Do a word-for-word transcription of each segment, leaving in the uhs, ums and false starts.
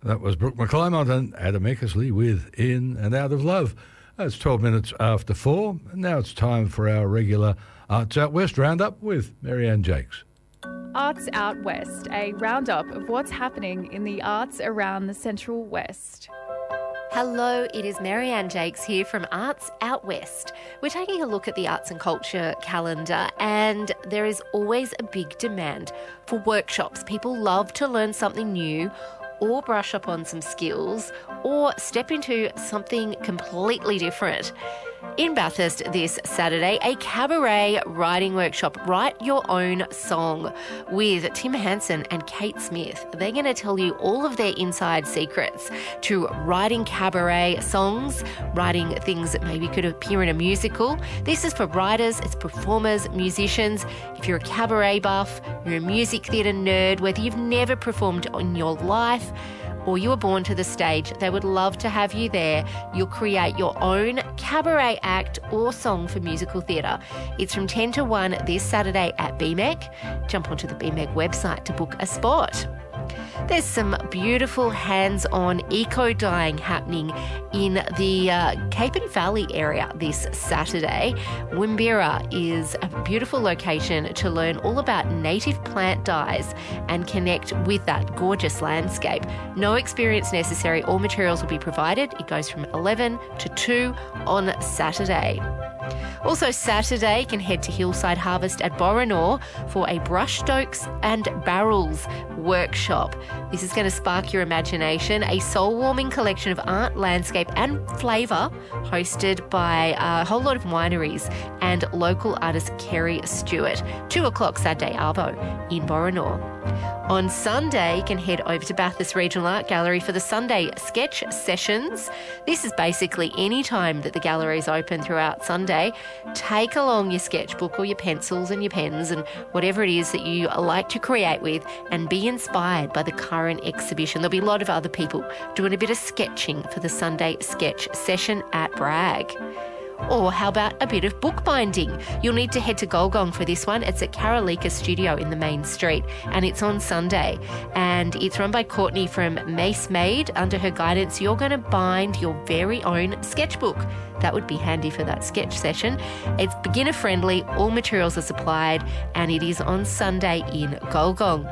That was Brooke McClymont and Adam Eckersley with In and Out of Love. It's twelve minutes after four, and now it's time for our regular Arts Out West roundup with Marianne Jakes. Arts Out West, a roundup of what's happening in the arts around the Central West. Hello, it is Marianne Jakes here from Arts Out West. We're taking a look at the arts and culture calendar, and there is always a big demand for workshops. People love to learn something new or brush up on some skills or step into something completely different. In Bathurst this Saturday, a cabaret writing workshop, Write Your Own Song, with Tim Hansen and Kate Smith. They're going to tell you all of their inside secrets to writing cabaret songs, writing things that maybe could appear in a musical. This is for writers, it's performers, musicians. If you're a cabaret buff, you're a music theatre nerd, whether you've never performed in your life, or you were born to the stage, they would love to have you there. You'll create your own cabaret act or song for musical theatre. It's from ten to one this Saturday at B M E C. Jump onto the B M E C website to book a spot. There's some beautiful hands-on eco-dyeing happening in the uh, Capon Valley area this Saturday. Wimbera is a beautiful location to learn all about native plant dyes and connect with that gorgeous landscape. No experience necessary. All materials will be provided. It goes from eleven to two on Saturday. Also Saturday, you can head to Hillside Harvest at Boronor for a brushstrokes and barrels workshop. This is going to spark your imagination. A soul-warming collection of art, landscape and flavour hosted by a whole lot of wineries and local artist Kerry Stewart. Two o'clock Saturday, Arvo in Boronor. On Sunday, you can head over to Bathurst Regional Art Gallery for the Sunday Sketch Sessions. This is basically any time that the gallery is open throughout Sunday. Take along your sketchbook or your pencils and your pens and whatever it is that you like to create with, and be inspired by the current exhibition. There'll be a lot of other people doing a bit of sketching for the Sunday Sketch Session at Bragg. Or how about a bit of bookbinding? You'll need to head to Golgong for this one. It's at Karalika Studio in the main street, and it's on Sunday. And it's run by Courtney from Mace Made. Under her guidance, you're going to bind your very own sketchbook. That would be handy for that sketch session. It's beginner friendly, all materials are supplied, and it is on Sunday in Golgong.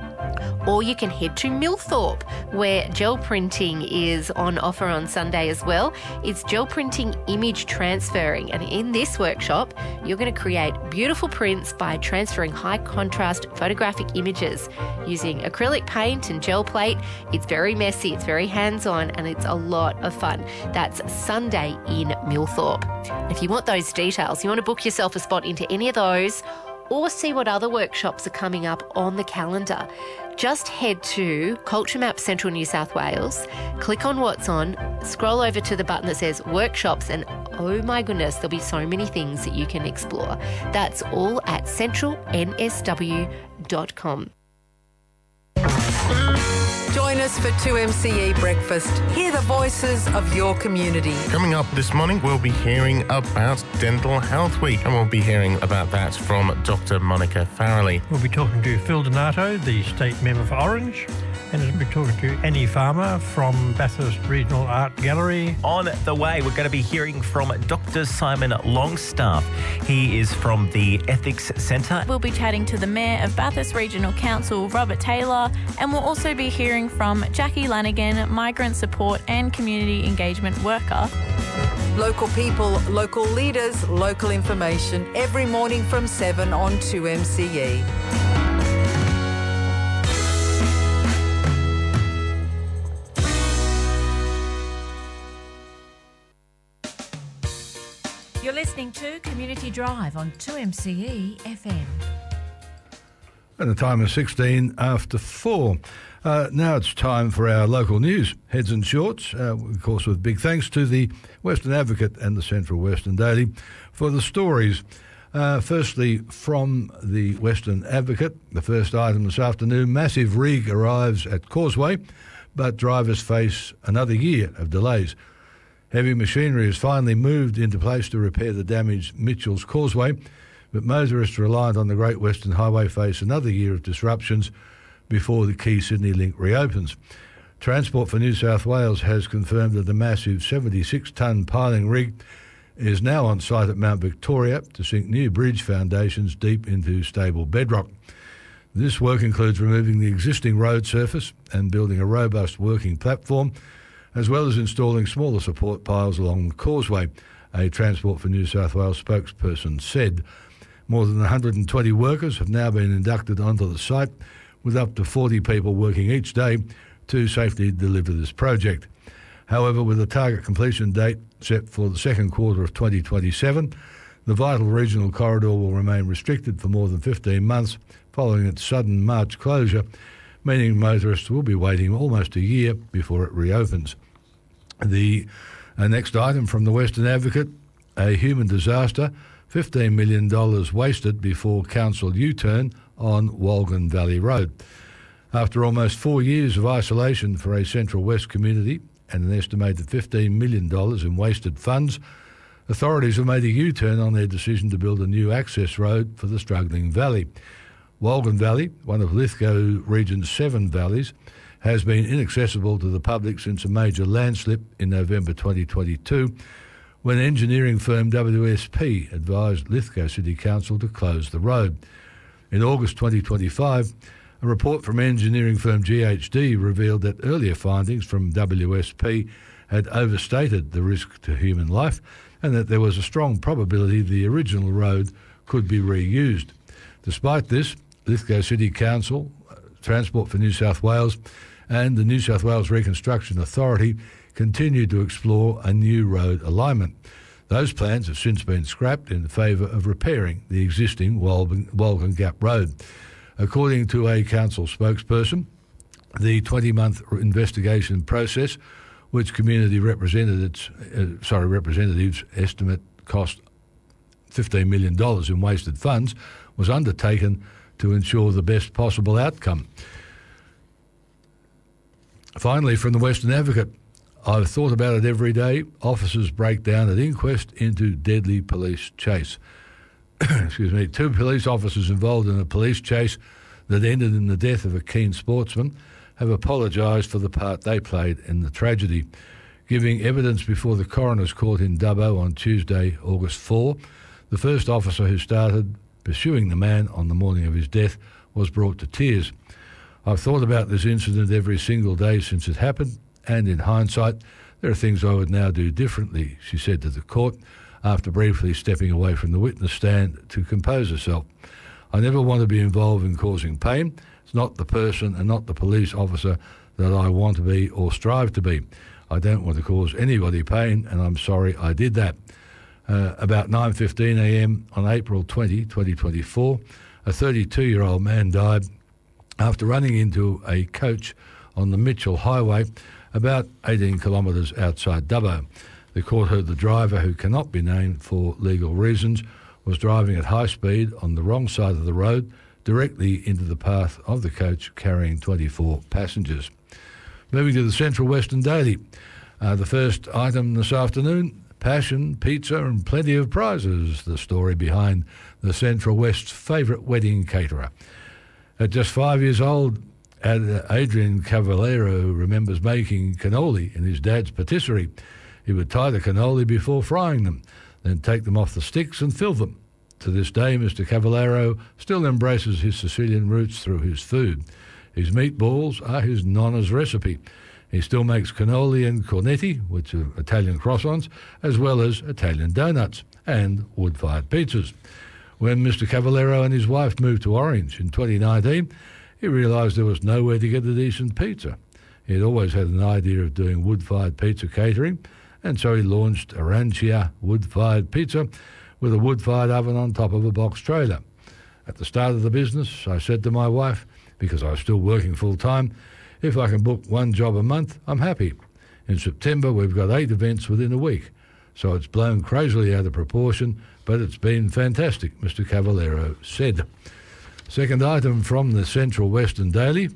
Or you can head to Millthorpe, where gel printing is on offer on Sunday as well. It's gel printing image transferring, and in this workshop, you're going to create beautiful prints by transferring high contrast photographic images using acrylic paint and gel plate. It's very messy, it's very hands-on, and it's a lot of fun. That's Sunday in Millthorpe. If you want those details, you want to book yourself a spot into any of those, or see what other workshops are coming up on the calendar, just head to Culture Map Central New South Wales, click on what's on, scroll over to the button that says workshops, and oh my goodness, there'll be so many things that you can explore. That's all at central n s w dot com. Join us for two M C E Breakfast. Hear the voices of your community. Coming up this morning, we'll be hearing about Dental Health Week, and we'll be hearing about that from Doctor Monica Farrelly. We'll be talking to Phil Donato, the state member for Orange, and we'll be talking to Annie Farmer from Bathurst Regional Art Gallery. On the way, we're going to be hearing from Doctor Simon Longstaff. He is from the Ethics Centre. We'll be chatting to the Mayor of Bathurst Regional Council, Robert Taylor, and we'll also be hearing from Jackie Lanigan, migrant support and community engagement worker. Local people, local leaders, local information every morning from seven on two M C E. You're listening to Community Drive on two M C E F M. And the time is sixteen after four. Uh, now it's time for our local news, heads and shorts, uh, of course with big thanks to the Western Advocate and the Central Western Daily for the stories. Uh, firstly, from the Western Advocate, the first item this afternoon, massive rig arrives at Causeway, but drivers face another year of delays. Heavy machinery is finally moved into place to repair the damaged Mitchell's Causeway, but motorists reliant on the Great Western Highway face another year of disruptions before the Key Sydney Link reopens. Transport for New South Wales has confirmed that the massive seventy-six tonne piling rig is now on site at Mount Victoria to sink new bridge foundations deep into stable bedrock. This work includes removing the existing road surface and building a robust working platform, as well as installing smaller support piles along the causeway, a Transport for New South Wales spokesperson said. More than one hundred twenty workers have now been inducted onto the site, with up to forty people working each day to safely deliver this project. However, with a target completion date set for the second quarter of twenty twenty-seven, the vital regional corridor will remain restricted for more than fifteen months following its sudden March closure, meaning motorists will be waiting almost a year before it reopens. The uh, next item from the Western Advocate, a human disaster, fifteen million dollars wasted before council U-turn on Walgan Valley Road. After almost four years of isolation for a Central West community and an estimated fifteen million dollars in wasted funds, authorities have made a U-turn on their decision to build a new access road for the struggling valley. Walgan Valley, one of Lithgow Region's seven valleys, has been inaccessible to the public since a major landslip in November twenty twenty-two, when engineering firm W S P advised Lithgow City Council to close the road. In August twenty twenty-five, a report from engineering firm G H D revealed that earlier findings from W S P had overstated the risk to human life and that there was a strong probability the original road could be reused. Despite this, Lithgow City Council, Transport for New South Wales and the New South Wales Reconstruction Authority continue to explore a new road alignment. Those plans have since been scrapped in favour of repairing the existing Walgan, Walgan Gap Road. According to a council spokesperson, the twenty-month investigation process, which community representatives, uh, sorry, representatives estimate cost fifteen million dollars in wasted funds, was undertaken to ensure the best possible outcome. Finally, from the Western Advocate, I've thought about it every day. Officers break down at inquest into deadly police chase. Excuse me. Two police officers involved in a police chase that ended in the death of a keen sportsman have apologised for the part they played in the tragedy. Giving evidence before the coroner's court in Dubbo on Tuesday, August fourth, the first officer who started pursuing the man on the morning of his death was brought to tears. I've thought about this incident every single day since it happened, and in hindsight, there are things I would now do differently, she said to the court, after briefly stepping away from the witness stand to compose herself. I never want to be involved in causing pain. It's not the person and not the police officer that I want to be or strive to be. I don't want to cause anybody pain, and I'm sorry I did that. Uh, about nine fifteen a m on April twentieth, twenty twenty-four, a thirty-two-year-old man died after running into a coach on the Mitchell Highway about eighteen kilometres outside Dubbo. The court heard the driver, who cannot be named for legal reasons, was driving at high speed on the wrong side of the road, directly into the path of the coach carrying twenty-four passengers. Moving to the Central Western Daily. Uh, the first item this afternoon, passion, pizza and plenty of prizes, the story behind the Central West's favourite wedding caterer. At just five years old, Adrian Cavallero remembers making cannoli in his dad's patisserie. He would tie the cannoli before frying them, then take them off the sticks and fill them. To this day, Mister Cavallero still embraces his Sicilian roots through his food. His meatballs are his nonna's recipe. He still makes cannoli and cornetti, which are Italian croissants, as well as Italian donuts and wood-fired pizzas. When Mister Cavallero and his wife moved to Orange in twenty nineteen, he realised there was nowhere to get a decent pizza. He had always had an idea of doing wood-fired pizza catering, and so he launched Arancia Wood-Fired Pizza with a wood-fired oven on top of a box trailer. At the start of the business, I said to my wife, because I was still working full-time, if I can book one job a month, I'm happy. In September, we've got eight events within a week, so it's blown crazily out of proportion, but it's been fantastic, Mister Cavallero said. Second item from the Central Western Daily,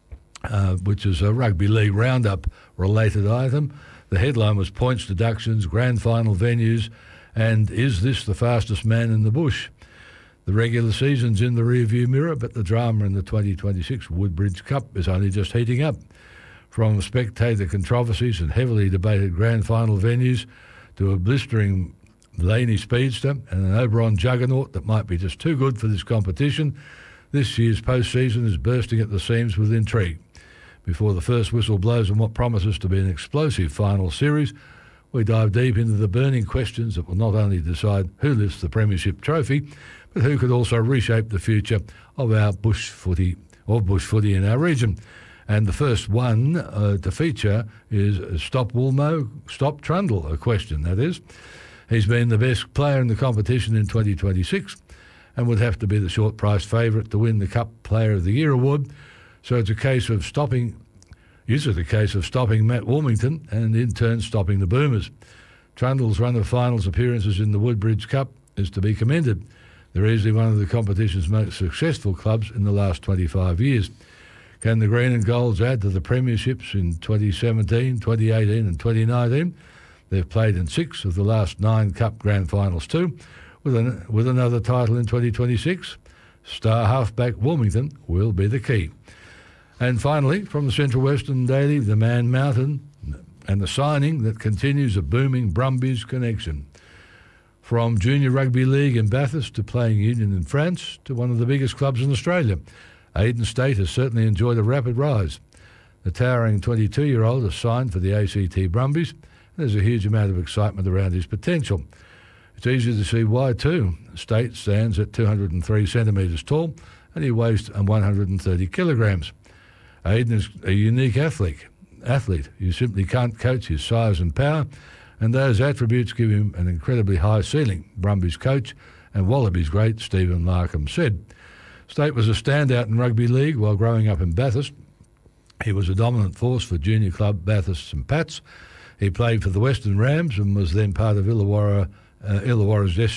uh, which is a rugby league roundup related item. The headline was Points Deductions, Grand Final Venues, and Is This the Fastest Man in the Bush? The regular season's in the rearview mirror, but the drama in the twenty twenty-six Woodbridge Cup is only just heating up. From spectator controversies and heavily debated grand final venues to a blistering Laney Speedster and an Oberon juggernaut that might be just too good for this competition, this year's postseason is bursting at the seams with intrigue. Before the first whistle blows on what promises to be an explosive final series, we dive deep into the burning questions that will not only decide who lifts the Premiership trophy, but who could also reshape the future of our bush footy, or bush footy in our region. And the first one uh, to feature is Stop Woolmo, Stop Trundle, a question, that is. He's been the best player in the competition in twenty twenty-six and would have to be the short-priced favourite to win the Cup Player of the Year award. So it's a case of stopping, is it a case of stopping Matt Wilmington and in turn stopping the Boomers? Trundle's run of finals appearances in the Woodbridge Cup is to be commended. They're easily one of the competition's most successful clubs in the last twenty-five years. Can the Green and Golds add to the premierships in twenty seventeen, twenty eighteen and twenty nineteen? They've played in six of the last nine Cup Grand Finals too, with, an, with another title in twenty twenty-six. Star halfback Wilmington will be the key. And finally, from the Central Western Daily, the Man Mountain and the signing that continues a booming Brumbies connection. From junior rugby league in Bathurst to playing union in France to one of the biggest clubs in Australia, Aiden State has certainly enjoyed a rapid rise. The towering twenty-two-year-old has signed for the A C T Brumbies, and there's a huge amount of excitement around his potential. It's easy to see why too. State stands at two hundred three centimetres tall and he weighs one hundred thirty kilograms. Aiden is a unique athlete. Athlete. You simply can't coach his size and power, and those attributes give him an incredibly high ceiling, Brumbies coach and Wallabies great Stephen Larkham said. State was a standout in rugby league while growing up in Bathurst. He was a dominant force for junior club Bathurst and Pats. He played for the Western Rams and was then part of Illawarra, uh, Illawarra's S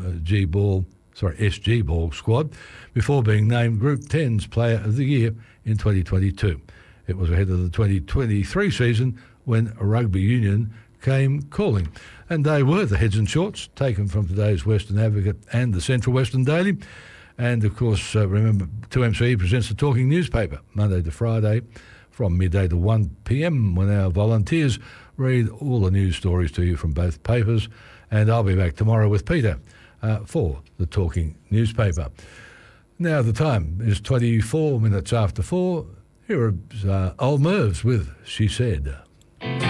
G Ball, sorry, S G Ball squad before being named Group ten's Player of the Year in twenty twenty-two. It was ahead of the twenty twenty-three season when rugby union came calling. And they were the heads and shorts taken from today's Western Advocate and the Central Western Daily. And, of course, uh, remember, two M C E presents the Talking Newspaper, Monday to Friday from midday to one p m when our volunteers read all the news stories to you from both papers. And I'll be back tomorrow with Peter uh, for the Talking Newspaper. Now the time is twenty-four minutes after four. Here are uh, Old Mervs with She Said.